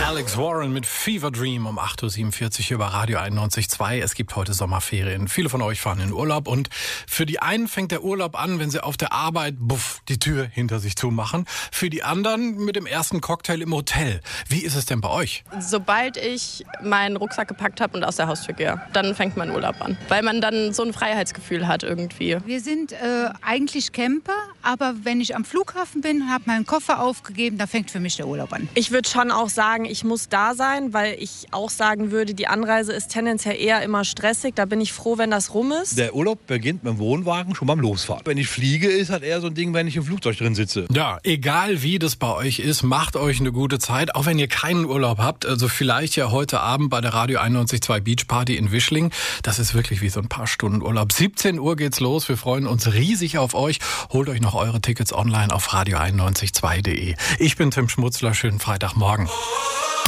Alex Warren mit Fever Dream um 8.47 Uhr über Radio 91.2. Es gibt heute Sommerferien. Viele von euch fahren in Urlaub und für die einen fängt der Urlaub an, wenn sie auf der Arbeit die Tür hinter sich zumachen. Für die anderen mit dem ersten Cocktail im Hotel. Wie ist es denn bei euch? Sobald ich meinen Rucksack gepackt habe und aus der Haustür gehe, dann fängt mein Urlaub an. Weil man dann so ein Freiheitsgefühl hat irgendwie. Wir sind eigentlich Camper, aber wenn ich am Flughafen bin und habe meinen Koffer aufgegeben, da fängt für mich der Urlaub an. Ich würde schon auch sagen, ich muss da sein, weil ich auch sagen würde, die Anreise ist tendenziell eher immer stressig. Da bin ich froh, wenn das rum ist. Der Urlaub beginnt mit dem Wohnwagen schon beim Losfahren. Wenn ich fliege, ist halt eher so ein Ding, wenn ich im Flugzeug drin sitze. Ja, egal wie das bei euch ist, macht euch eine gute Zeit, auch wenn ihr keinen Urlaub habt. Also vielleicht ja heute Abend bei der Radio 91.2 Beach Party in Wischling. Das ist wirklich wie so ein paar Stunden Urlaub. 17 Uhr geht's los. Wir freuen uns riesig auf euch. Holt euch noch eure Tickets online auf radio91.2.de. Ich bin Tim Schmutzler. Schönen Freitagmorgen.